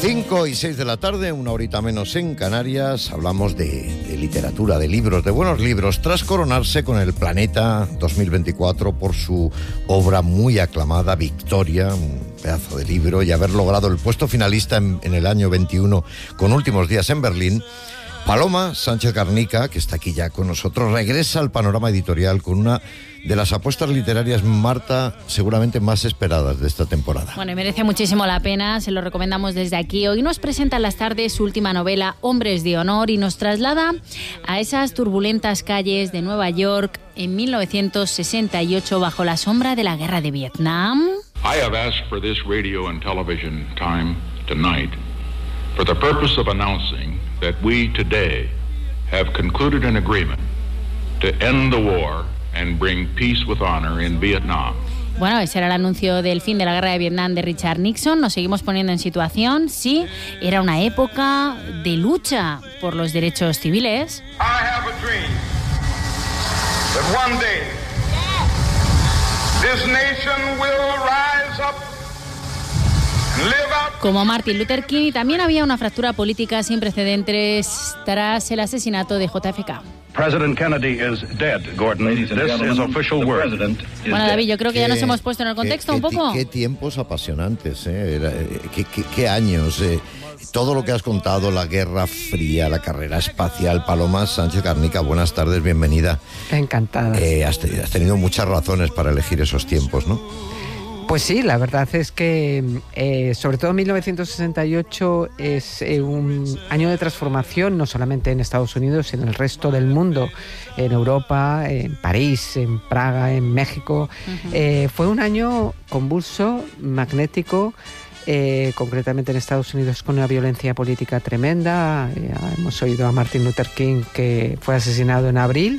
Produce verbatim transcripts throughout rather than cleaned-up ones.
cinco y seis de la tarde, una horita menos en Canarias, hablamos de, de literatura, de libros, de buenos libros, tras coronarse con el Planeta dos mil veinticuatro por su obra muy aclamada, Victoria, un pedazo de libro, y haber logrado el puesto finalista en, en el año veintiuno con Últimos días en Berlín. Paloma Sánchez Garnica, que está aquí ya con nosotros, regresa al panorama editorial con una de las apuestas literarias, Marta, seguramente más esperadas de esta temporada. Bueno, y merece muchísimo la pena, se lo recomendamos desde aquí. Hoy nos presenta en las tardes su última novela, Hombres de Honor, y nos traslada a esas turbulentas calles de Nueva York en mil novecientos sesenta y ocho, bajo la sombra de la guerra de Vietnam. I have asked for this radio and television time tonight for the purpose of announcing that we today have concluded an agreement to end the war and bring peace with honor in Vietnam. Bueno, ese era el anuncio del fin de la guerra de Vietnam de Richard Nixon. Nos seguimos poniendo en situación. Sí, era una época de lucha por los derechos civiles. I have a dream that one day this nation will rise up. Como Martin Luther King, y también había una fractura política sin precedentes tras el asesinato de J F K. President Kennedy is dead, Gordon. This is official word. Bueno, David, yo creo que ya nos hemos puesto en el contexto qué, un poco. Qué, qué tiempos apasionantes, ¿eh? Era, qué, qué, qué años. Eh. Todo lo que has contado, la Guerra Fría, la carrera espacial. Paloma Sánchez Garnica, buenas tardes, bienvenida. Encantada. Eh, has, has tenido muchas razones para elegir esos tiempos, ¿no? Pues sí, la verdad es que eh, sobre todo mil novecientos sesenta y ocho es eh, un año de transformación, no solamente en Estados Unidos, sino en el resto del mundo, en Europa, en París, en Praga, en México. Uh-huh. Eh, fue un año convulso, magnético, eh, concretamente en Estados Unidos con una violencia política tremenda. Eh, hemos oído a Martin Luther King, que fue asesinado en abril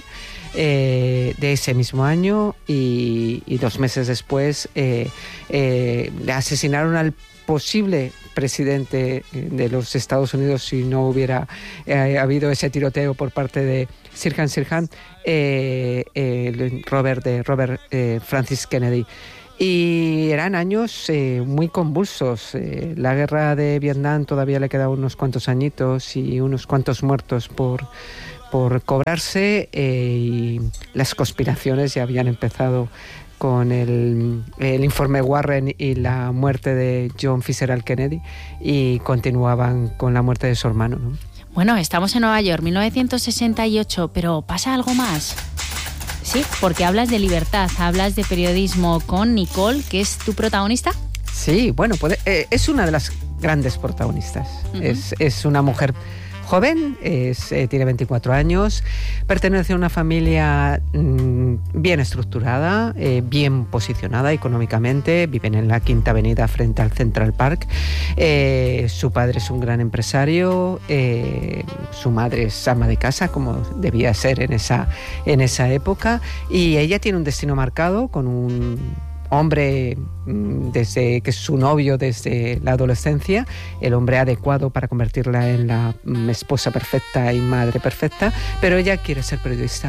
Eh, de ese mismo año, y, y dos meses después eh, eh, le asesinaron al posible presidente de los Estados Unidos si no hubiera eh, habido ese tiroteo por parte de Sirhan Sirhan, eh, eh, Robert, de Robert eh, Francis Kennedy. Y eran años eh, muy convulsos. Eh, la guerra de Vietnam todavía le quedaban unos cuantos añitos y unos cuantos muertos por por cobrarse, eh, y las conspiraciones ya habían empezado con el, el informe Warren y la muerte de John Fitzgerald Kennedy, y continuaban con la muerte de su hermano, ¿no? Bueno, estamos en Nueva York, mil novecientos sesenta y ocho, pero ¿pasa algo más? Sí, porque hablas de libertad, hablas de periodismo con Nicole, que es tu protagonista. Sí, bueno, puede, eh, es una de las grandes protagonistas. Uh-huh. Es, es una mujer joven, es, eh, tiene veinticuatro años, pertenece a una familia mmm, bien estructurada, eh, bien posicionada económicamente, viven en la Quinta Avenida frente al Central Park. Eh, su padre es un gran empresario, eh, su madre es ama de casa, como debía ser en esa, en esa época, y ella tiene un destino marcado con un hombre desde que es su novio desde la adolescencia, el hombre adecuado para convertirla en la esposa perfecta y madre perfecta, pero ella quiere ser periodista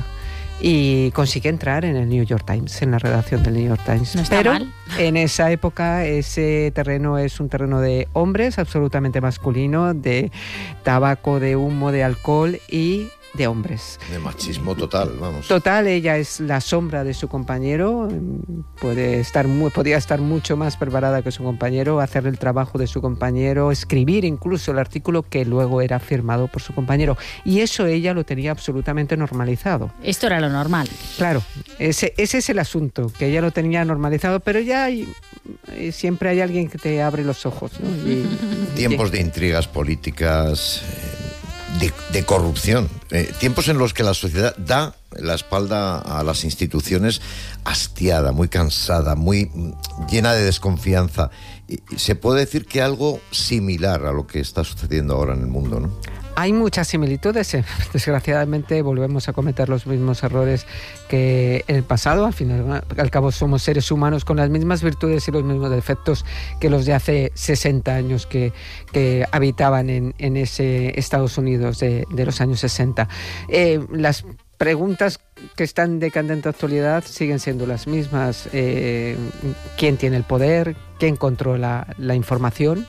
y consigue entrar en el New York Times, en la redacción del New York Times. No está pero mal. En esa época ese terreno es un terreno de hombres, absolutamente masculino, de tabaco, de humo, de alcohol y de hombres. De machismo total, vamos. Total, ella es la sombra de su compañero, puede estar muy, podía estar mucho más preparada que su compañero, hacer el trabajo de su compañero, escribir incluso el artículo que luego era firmado por su compañero. Y eso ella lo tenía absolutamente normalizado. Esto era lo normal. Claro, ese, ese es el asunto, que ella lo tenía normalizado, pero ya hay, siempre hay alguien que te abre los ojos, ¿no? Y, Tiempos de intrigas políticas, De, de corrupción, eh, tiempos en los que la sociedad da la espalda a las instituciones, hastiada, muy cansada, muy llena de desconfianza. Y, y se puede decir que algo similar a lo que está sucediendo ahora en el mundo, ¿no? Hay muchas similitudes, desgraciadamente volvemos a cometer los mismos errores que en el pasado. Al final, al cabo, somos seres humanos con las mismas virtudes y los mismos defectos que los de hace sesenta años que, que habitaban en, en ese Estados Unidos de, de los años sesenta. Eh, las preguntas que están de candente actualidad siguen siendo las mismas. Eh, ¿Quién tiene el poder? ¿Quién controla la información?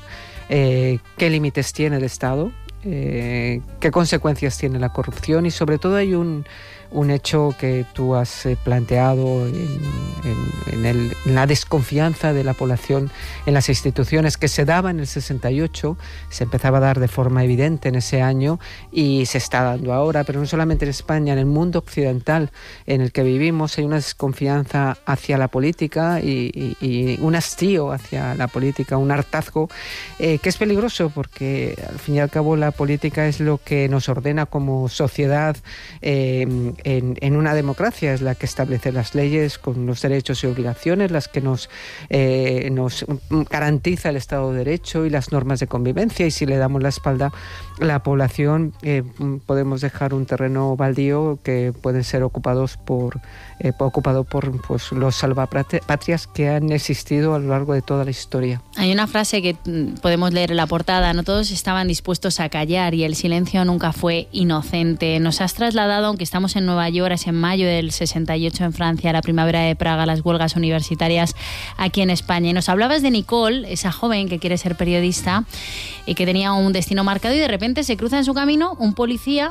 eh, qué límites tiene el Estado, eh, qué consecuencias tiene la corrupción, y sobre todo hay un, un hecho que tú has eh, planteado en, en, en, el, en la desconfianza de la población en las instituciones, que se daba en el sesenta y ocho, se empezaba a dar de forma evidente en ese año y se está dando ahora, pero no solamente en España, en el mundo occidental en el que vivimos hay una desconfianza hacia la política y, y, y un hastío hacia la política, un hartazgo eh, que es peligroso, porque al fin y al cabo la política es lo que nos ordena como sociedad. eh, En, en una democracia es la que establece las leyes con los derechos y obligaciones, las que nos, eh, nos garantiza el Estado de Derecho y las normas de convivencia, y si le damos la espalda a la población eh, podemos dejar un terreno baldío que pueden ser ocupados por, eh, ocupado por pues, los salvapatrias que han existido a lo largo de toda la historia. Hay una frase que podemos leer en la portada: no todos estaban dispuestos a callar y el silencio nunca fue inocente. Nos has trasladado, aunque estamos en Nueva York, es en mayo del sesenta y ocho en Francia, la primavera de Praga, las huelgas universitarias aquí en España. Y nos hablabas de Nicole, esa joven que quiere ser periodista y que tenía un destino marcado, y de repente se cruza en su camino un policía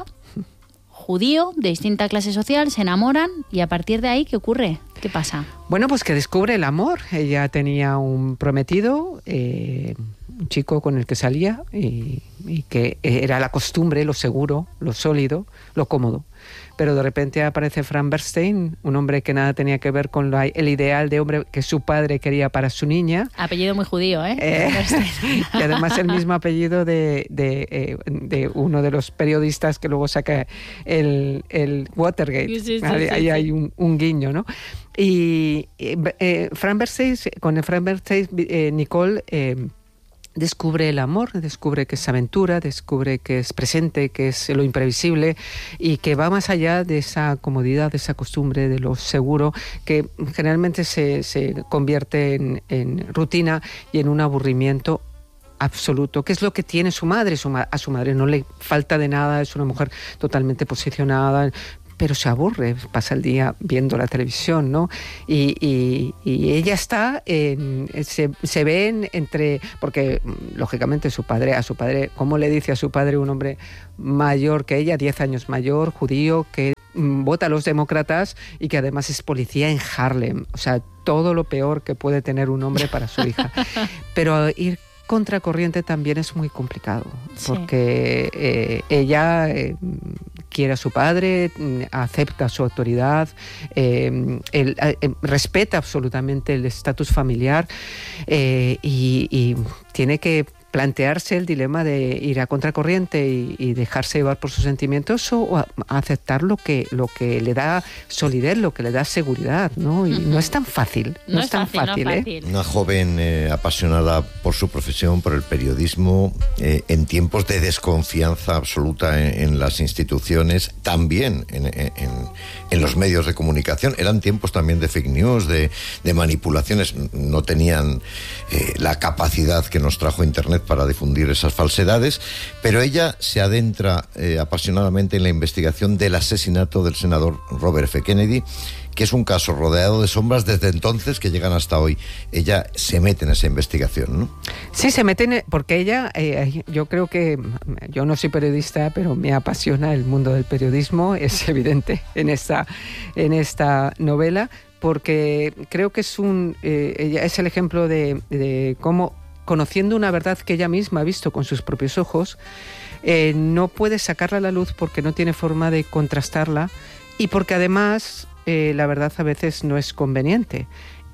judío de distinta clase social, se enamoran, y a partir de ahí, ¿qué ocurre? ¿Qué pasa? Bueno, pues que descubre el amor. Ella tenía un prometido, eh, un chico con el que salía y, y que era la costumbre, lo seguro, lo sólido, lo cómodo. Pero de repente aparece Frank Bernstein, un hombre que nada tenía que ver con la, el ideal de hombre que su padre quería para su niña. Apellido muy judío, ¿eh? eh y además el mismo apellido de, de, eh, de uno de los periodistas que luego saca el, el Watergate. Sí, sí, sí, ahí, sí, ahí sí. Hay un, un guiño, ¿no? Y eh, Frank Bernstein, con el Frank Bernstein, eh, Nicole... Eh, descubre el amor, descubre que es aventura, descubre que es presente, que es lo imprevisible y que va más allá de esa comodidad, de esa costumbre, de lo seguro, que generalmente se, se convierte en, en rutina y en un aburrimiento absoluto, que es lo que tiene su madre. Su ma- a su madre no le falta de nada, es una mujer totalmente posicionada, pero se aburre, pasa el día viendo la televisión, ¿no? Y, y, y ella está, en, se, se ven entre, porque lógicamente su padre, a su padre, ¿cómo le dice a su padre, un hombre mayor que ella, diez años mayor, judío, que vota a los demócratas y que además es policía en Harlem? O sea, todo lo peor que puede tener un hombre para su hija. Pero ir contracorriente también es muy complicado, porque sí. eh, ella eh, quiere a su padre, acepta su autoridad, eh, él, eh, respeta absolutamente el estatus familiar eh, y, y tiene que plantearse el dilema de ir a contracorriente y, y dejarse llevar por sus sentimientos, o a, a aceptar lo que, lo que le da solidez, lo que le da seguridad, ¿no? Y uh-huh. no es tan fácil, no, no es tan fácil, fácil, no ¿eh? fácil. Una joven eh, apasionada por su profesión, por el periodismo, eh, en tiempos de desconfianza absoluta en, en las instituciones, también en, en, en los medios de comunicación. Eran tiempos también de fake news, de, de manipulaciones. No tenían eh, la capacidad que nos trajo Internet para difundir esas falsedades, pero ella se adentra eh, apasionadamente en la investigación del asesinato del senador Robert F. Kennedy, que es un caso rodeado de sombras desde entonces que llegan hasta hoy. Ella se mete en esa investigación, ¿no? Sí, se mete en, porque ella, eh, yo creo que, yo no soy periodista, pero me apasiona el mundo del periodismo, es evidente en esta, en esta novela, porque creo que es un, eh, ella es el ejemplo de, de cómo, conociendo una verdad que ella misma ha visto con sus propios ojos, eh, no puede sacarla a la luz porque no tiene forma de contrastarla y porque además eh, la verdad a veces no es conveniente.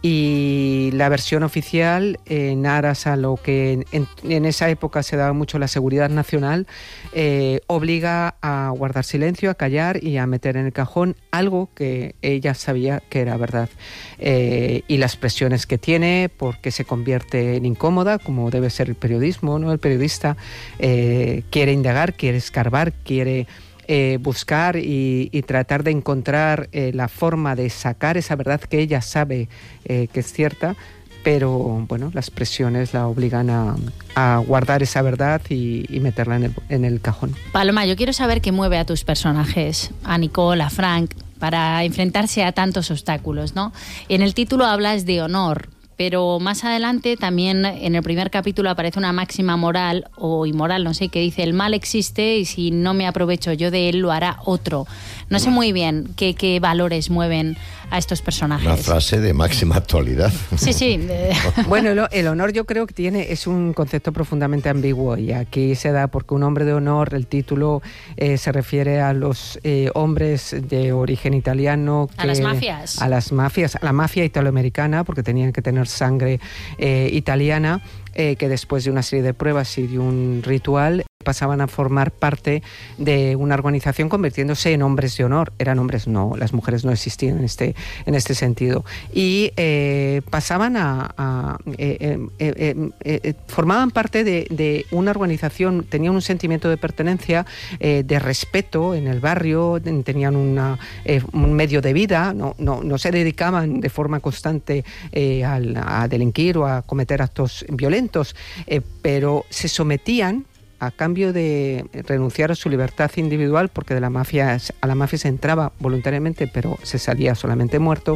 Y la versión oficial, en aras a lo que en, en esa época se daba mucho la seguridad nacional, eh, obliga a guardar silencio, a callar y a meter en el cajón algo que ella sabía que era verdad. Eh, y las presiones que tiene, porque se convierte en incómoda, como debe ser el periodismo, ¿no? El periodista eh, quiere indagar, quiere escarbar, quiere... Eh, buscar y, y tratar de encontrar eh, la forma de sacar esa verdad que ella sabe eh, que es cierta, pero bueno, las presiones la obligan a, a guardar esa verdad y, y meterla en el, en el cajón. Paloma, yo quiero saber qué mueve a tus personajes, a Nicole, a Frank, para enfrentarse a tantos obstáculos, ¿no? En el título hablas de honor, pero más adelante también en el primer capítulo aparece una máxima moral o inmoral, no sé, que dice: el mal existe y si no me aprovecho yo de él, lo hará otro. No sé muy bien qué, qué valores mueven a estos personajes. Una frase de máxima actualidad. Sí, sí. Bueno, el, el honor yo creo que tiene es un concepto profundamente ambiguo, y aquí se da porque un hombre de honor, el título eh, se refiere a los eh, hombres de origen italiano. Que, a las mafias. A las mafias, a la mafia italoamericana, porque tenían que tener sangre eh, italiana, eh, que después de una serie de pruebas y de un ritual pasaban a formar parte de una organización convirtiéndose en hombres de honor. Eran hombres, no, las mujeres no existían en este, en este sentido. Y eh, pasaban a... a eh, eh, eh, eh, formaban parte de, de una organización, tenían un sentimiento de pertenencia, eh, de respeto en el barrio, tenían una, eh, un medio de vida, no, no, no se dedicaban de forma constante eh, al, a delinquir o a cometer actos violentos, eh, pero se sometían a cambio de renunciar a su libertad individual, porque de la mafia, a la mafia se entraba voluntariamente, pero se salía solamente muerto,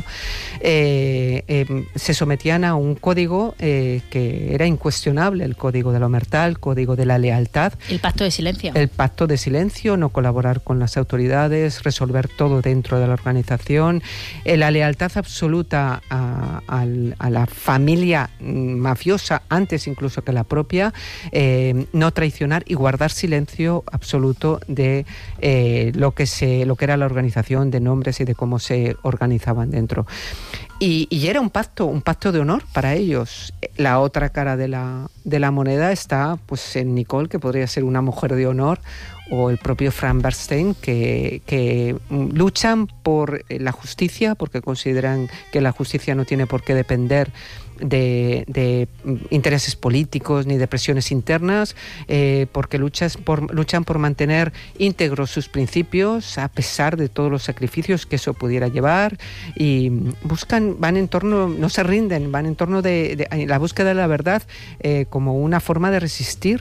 eh, eh, se sometían a un código eh, que era incuestionable, el código de la omertà, el código de la lealtad. El pacto de silencio. El pacto de silencio, no colaborar con las autoridades, resolver todo dentro de la organización, eh, la lealtad absoluta a, a, a la familia mafiosa, antes incluso que la propia, eh, no traicionar y guardar silencio absoluto de eh, lo que se, lo que era la organización, de nombres y de cómo se organizaban dentro. Y, y era un pacto, un pacto de honor para ellos. La otra cara de la, de la moneda está pues en Nicole, que podría ser una mujer de honor, o el propio Frank Bernstein, que, que luchan por la justicia, porque consideran que la justicia no tiene por qué depender de, de intereses políticos ni de presiones internas, eh, porque luchas por, luchan por mantener íntegros sus principios a pesar de todos los sacrificios que eso pudiera llevar, y buscan, van en torno, no se rinden, van en torno de, de la búsqueda de la verdad eh, como una forma de resistir.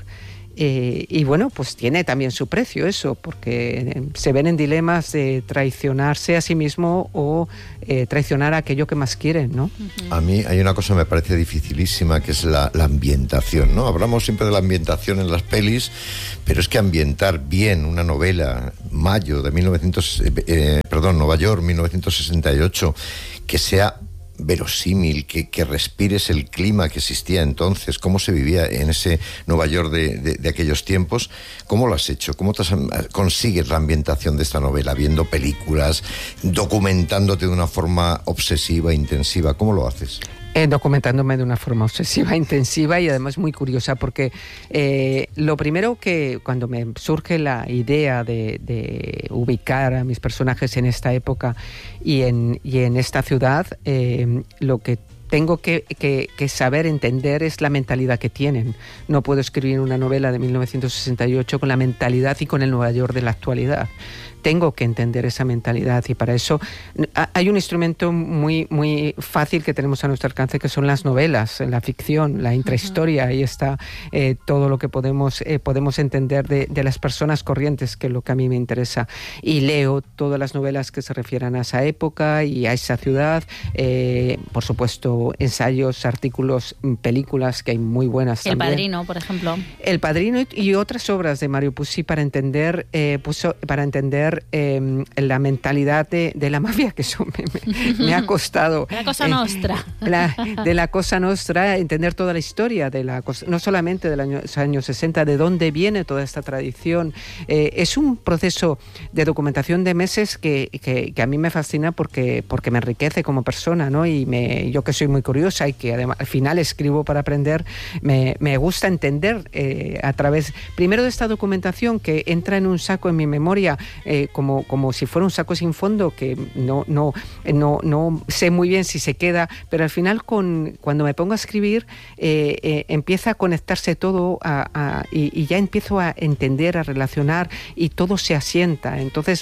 Eh, y bueno, pues tiene también su precio eso, porque se ven en dilemas de traicionarse a sí mismo o eh, traicionar a aquello que más quieren, ¿no? A mí hay una cosa que me parece dificilísima, que es la, la ambientación, ¿no? Hablamos siempre de la ambientación en las pelis, pero es que ambientar bien una novela, Mayo de mil novecientos, eh, perdón, Nueva York, mil novecientos sesenta y ocho, que sea verosímil, que, que respires el clima que existía entonces, cómo se vivía en ese Nueva York de, de, de aquellos tiempos. ¿Cómo lo has hecho? ¿Cómo te has, consigues la ambientación de esta novela? ¿Viendo películas? ¿Documentándote de una forma obsesiva, intensiva? ¿Cómo lo haces? Eh, documentándome de una forma obsesiva, intensiva y además muy curiosa, porque eh, lo primero que cuando me surge la idea de, de ubicar a mis personajes en esta época y en, y en esta ciudad, eh, lo que tengo que, que, que saber entender es la mentalidad que tienen. No puedo escribir una novela de mil novecientos sesenta y ocho con la mentalidad y con el Nueva York de la actualidad. Tengo que entender esa mentalidad, y para eso hay un instrumento muy, muy fácil que tenemos a nuestro alcance, que son las novelas, la ficción, la intrahistoria. Uh-huh. Ahí está eh, todo lo que podemos, eh, podemos entender de, de las personas corrientes, que es lo que a mí me interesa. Y leo todas las novelas que se refieran a esa época y a esa ciudad. Eh, por supuesto, ensayos, artículos, películas, que hay muy buenas El también. Padrino, por ejemplo. El Padrino y, y otras obras de Mario Puzo para entender, eh, Puzo, para entender Eh, la mentalidad de, de la mafia, que eso me, me, me ha costado. La Cosa eh, Nostra. La, de la Cosa Nostra, entender toda la historia, de la no solamente de los años sesenta, de dónde viene toda esta tradición. Eh, es un proceso de documentación de meses que, que, que a mí me fascina porque, porque me enriquece como persona, ¿no? Y me, yo que soy muy curiosa y que además al final escribo para aprender, me, me gusta entender eh, a través, primero, de esta documentación que entra en un saco en mi memoria, eh, Como, como si fuera un saco sin fondo, que no, no, no, no sé muy bien si se queda, pero al final con, cuando me pongo a escribir eh, eh, empieza a conectarse todo a, a, y, y ya empiezo a entender, a relacionar, y todo se asienta. Entonces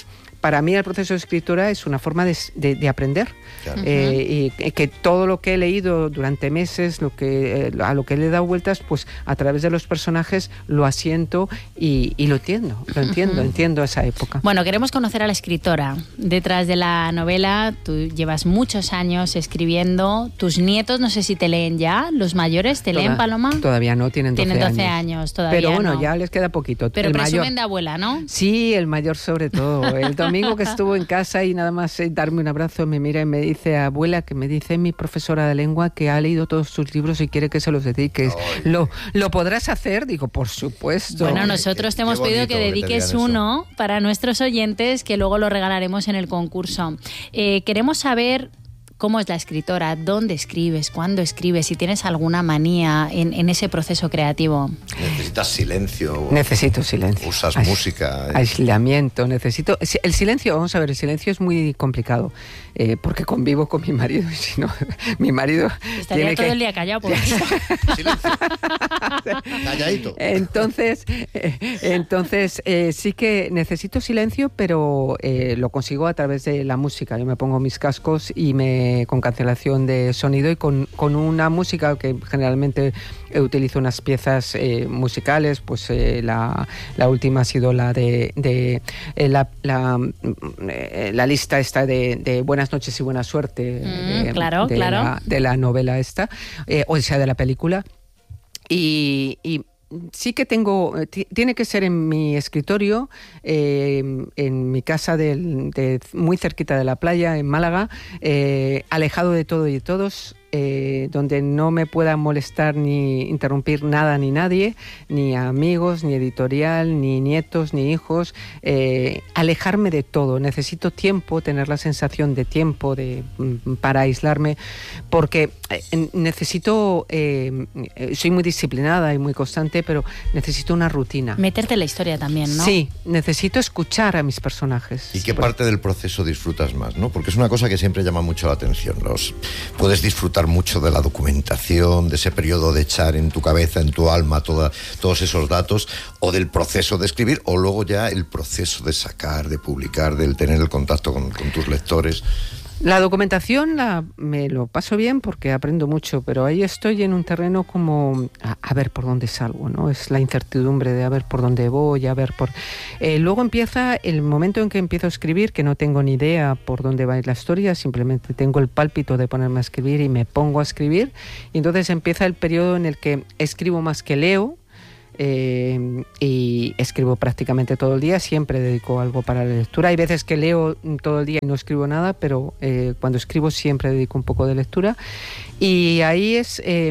para mí el proceso de escritura es una forma de, de, de aprender. Claro. Eh, y que todo lo que he leído durante meses, lo que, eh, a lo que le he dado vueltas, pues a través de los personajes lo asiento y, y lo entiendo, lo entiendo, uh-huh. entiendo esa época. Bueno, queremos conocer a la escritora. Detrás de la novela, tú llevas muchos años escribiendo. Tus nietos, no sé si te leen ya, los mayores, ¿te Toda, leen, Paloma? Todavía no, tienen doce, tienen doce años. años todavía Pero bueno, no. ya les queda poquito. Pero el presumen mayor, de abuela, ¿no? Sí, el mayor sobre todo. El domingo que estuvo en casa y nada más darme un abrazo, me mira y me dice, abuela, que me dice mi profesora de lengua que ha leído todos tus libros y quiere que se los dediques. ¿Lo, ¿Lo podrás hacer? Digo, por supuesto. Bueno, nosotros te hemos pedido que dediques que uno para nuestros oyentes, que luego lo regalaremos en el concurso. Eh, queremos saber cómo es la escritora, dónde escribes, cuándo escribes, si tienes alguna manía en, en ese proceso creativo. ¿Necesitas silencio? Necesito silencio. ¿Usas Ais- música? Aislamiento, necesito... El silencio, vamos a ver, el silencio es muy complicado, eh, porque convivo con mi marido y si no, mi marido... Estaría tiene todo que... el día callado. Por Silencio. Calladito. Entonces, eh, entonces eh, sí que necesito silencio, pero eh, lo consigo a través de la música. Yo me pongo mis cascos y me con cancelación de sonido y con, con una música que generalmente eh, utilizo unas piezas eh, musicales, pues eh, la, la última ha sido la de, de eh, la, la, eh, la lista esta de, de Buenas noches y buena suerte, mm, de, claro, de, claro. La, de la novela esta, eh, o sea, de la película. Y, y sí que tengo, t- tiene que ser en mi escritorio, eh, en mi casa del, de, muy cerquita de la playa, en Málaga, eh, alejado de todo y de todos, eh, donde no me pueda molestar ni interrumpir nada ni nadie, ni amigos, ni editorial, ni nietos, ni hijos, eh, alejarme de todo. Necesito tiempo, tener la sensación de tiempo de, para aislarme, porque eh, necesito, eh, soy muy disciplinada y muy constante, pero necesito una rutina. Meterte en la historia también, ¿no? Sí, necesito escuchar a mis personajes. ¿Y qué parte del proceso disfrutas más, no? Porque es una cosa que siempre llama mucho la atención. Los, puedes disfrutar mucho de la documentación, de ese periodo de echar en tu cabeza, en tu alma, toda, todos esos datos, o del proceso de escribir, o luego ya el proceso de sacar, de publicar, del tener el contacto con, con tus lectores. La documentación la, me lo paso bien porque aprendo mucho, pero ahí estoy en un terreno como a, a ver por dónde salgo, ¿no? Es la incertidumbre de a ver por dónde voy, a ver por... Eh, luego empieza el momento en que empiezo a escribir, que no tengo ni idea por dónde va a ir la historia, simplemente tengo el pálpito de ponerme a escribir y me pongo a escribir, y entonces empieza el periodo en el que escribo más que leo. Eh, y escribo prácticamente todo el día, siempre dedico algo para la lectura. Hay veces que leo todo el día y no escribo nada, pero eh, cuando escribo siempre dedico un poco de lectura. Y ahí es, eh,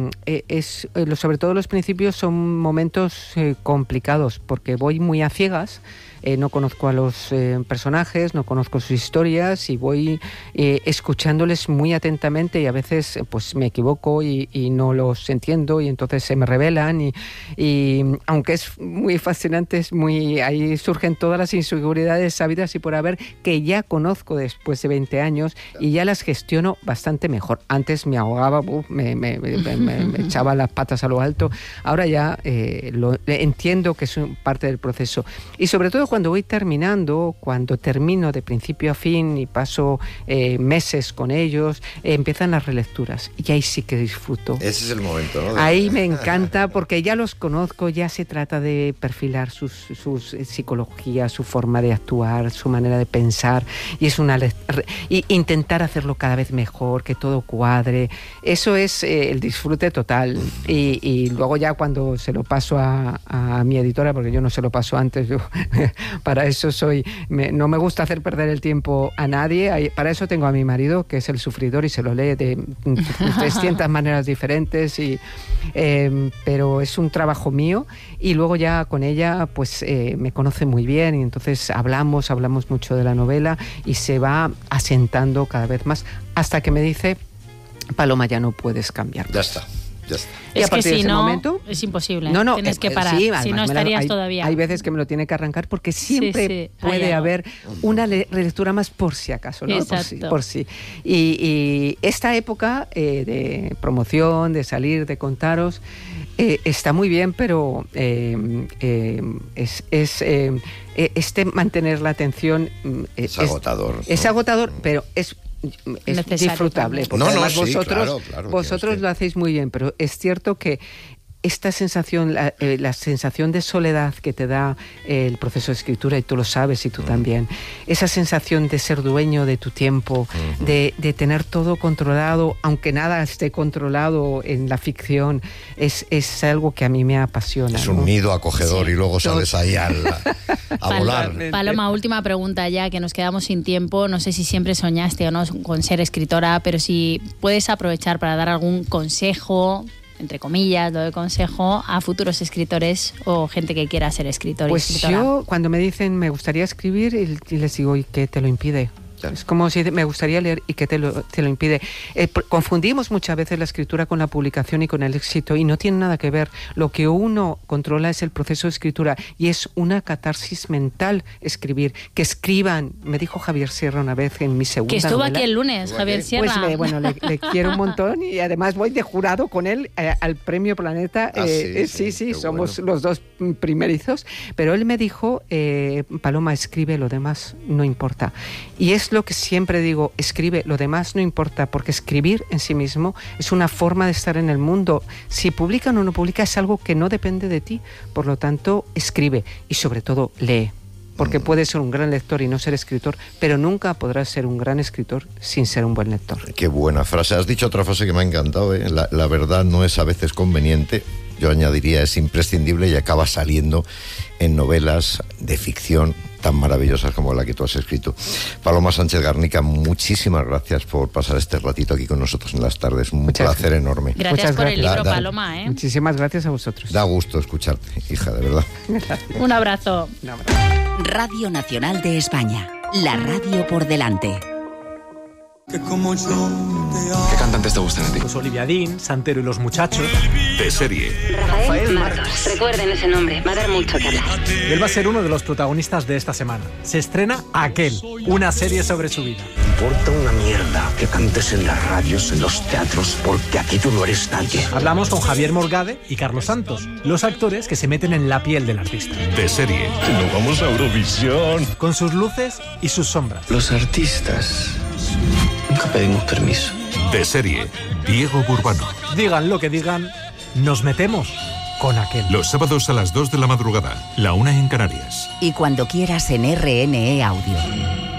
es eh, sobre todo los principios son momentos eh, complicados, porque voy muy a ciegas. Eh, no conozco a los eh, personajes, no conozco sus historias y voy eh, escuchándoles muy atentamente, y a veces pues me equivoco y, y no los entiendo, y entonces se me revelan y, y aunque es muy fascinante, es muy, ahí surgen todas las inseguridades sabidas y por haber, que ya conozco después de veinte años y ya las gestiono bastante mejor. Antes me ahogaba, uf, me, me, me, me, me echaba las patas a lo alto, ahora ya eh, lo, entiendo que es parte del proceso. Y sobre todo cuando voy terminando, cuando termino de principio a fin y paso eh, meses con ellos, eh, empiezan las relecturas y ahí sí que disfruto. Ese es el momento, ¿no? De... Ahí me encanta porque ya los conozco, ya se trata de perfilar sus, sus psicología, su forma de actuar, su manera de pensar, y es una y intentar hacerlo cada vez mejor, que todo cuadre. Eso es eh, el disfrute total. Y, y luego ya cuando se lo paso a, a mi editora, porque yo no se lo paso antes, yo para eso soy, me, no me gusta hacer perder el tiempo a nadie. Para eso tengo a mi marido, que es el sufridor y se lo lee de trescientas maneras diferentes, y, eh, pero es un trabajo mío, y luego ya con ella pues eh, me conoce muy bien, y entonces hablamos, hablamos mucho de la novela y se va asentando cada vez más hasta que me dice: Paloma, ya no puedes cambiar. Ya está. Ya está. Y es a partir que si de ese no, momento, es imposible. No, no, Tienes eh, que parar. sí, si no, me la, estarías hay, todavía. Hay veces que me lo tiene que arrancar porque siempre sí, sí, puede haber una le- relectura más por si acaso, ¿no? Exacto. Por si. Por si. Y, y esta época eh, de promoción, de salir, de contaros, Eh, está muy bien, pero eh, eh, es, es eh, este mantener la atención es, es agotador. Es, es agotador, pero es es disfrutable. Porque no, no, además sí, vosotros, claro, claro, vosotros que... lo hacéis muy bien, pero es cierto que esta sensación, la, eh, la sensación de soledad que te da eh, el proceso de escritura, y tú lo sabes y tú mm. también, esa sensación de ser dueño de tu tiempo, mm-hmm. de, de tener todo controlado, aunque nada esté controlado en la ficción, es, es algo que a mí me apasiona. Es un ¿no? nido acogedor, sí. y luego sales ahí al, a volar. Paloma, última pregunta ya, que nos quedamos sin tiempo. No sé si siempre soñaste o no con ser escritora, pero si puedes aprovechar para dar algún consejo, entre comillas, lo de consejo, a futuros escritores o gente que quiera ser escritor y pues escritora. Yo, cuando me dicen me gustaría escribir, y les digo, ¿y qué te lo impide? Es como si me gustaría leer y que te lo, te lo impide. Eh, confundimos muchas veces la escritura con la publicación y con el éxito, y no tiene nada que ver. Lo que uno controla es el proceso de escritura, y es una catarsis mental escribir. Que escriban, me dijo Javier Sierra una vez en mi segunda Que estuvo novela. aquí el lunes, Javier Sierra. Pues le, bueno, le, le quiero un montón, y además voy de jurado con él eh, al Premio Planeta. Ah, eh, sí, sí, sí, sí somos bueno. los dos primerizos. Pero él me dijo, eh, Paloma, escribe, lo demás no importa. Y es lo que siempre digo. Digo, escribe, lo demás no importa, porque escribir en sí mismo es una forma de estar en el mundo. Si publican o no publica es algo que no depende de ti. Por lo tanto, escribe y sobre todo lee. Porque mm. puedes ser un gran lector y no ser escritor, pero nunca podrás ser un gran escritor sin ser un buen lector. Qué buena frase. Has dicho otra frase que me ha encantado, ¿eh? la, la verdad no es a veces conveniente. Yo añadiría es imprescindible, y acaba saliendo en novelas de ficción tan maravillosas como la que tú has escrito. Paloma Sánchez Garnica, muchísimas gracias por pasar este ratito aquí con nosotros en las tardes. Un Muchas placer gracias. enorme. Gracias Muchas por gracias. el libro, da, da, Paloma. ¿eh? Muchísimas gracias a vosotros. Da gusto escucharte, hija, de verdad. Un abrazo. Un abrazo. Radio Nacional de España. La radio por delante. Que como yo te amo. ¿Qué cantantes te gustan a ti? Pues Olivia Dean, Santero y los Muchachos. De serie. Rafael Martos. Recuerden ese nombre, va a dar mucho que hablar. Él va a ser uno de los protagonistas de esta semana. Se estrena Aquel, una serie sobre su vida. Importa una mierda que cantes en las radios, en los teatros, porque aquí tú no eres nadie. Hablamos con Javier Morgade y Carlos Santos, los actores que se meten en la piel del artista. De serie. Nos vamos a Eurovisión. Con sus luces y sus sombras. Los artistas nunca pedimos permiso. De serie. Diego Burbano. Digan lo que digan, nos metemos con Aquel. Los sábados a las dos de la madrugada, la una en Canarias. Y cuando quieras en R N E Audio.